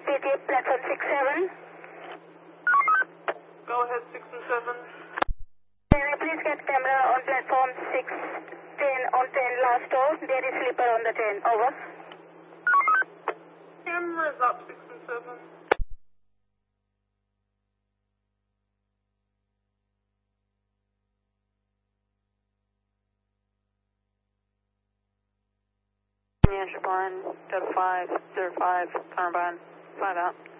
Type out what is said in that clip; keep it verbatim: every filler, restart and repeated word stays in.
P T platform six seven. Go ahead, six and seven. Can I please get camera on platform six, ten on ten last door? There is sleeper on the ten. Over. Cameras up, six and seven. One, Delta five, zero five, Carbine, five out.